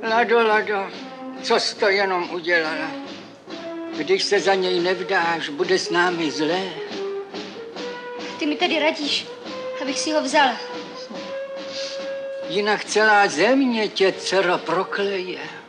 Lado, co jsi to jenom udělala? Když se za něj nevdáš, bude s námi zlé. Ty mi tady radíš, abych si ho vzala. Jinak celá země tě, dcero, prokleje.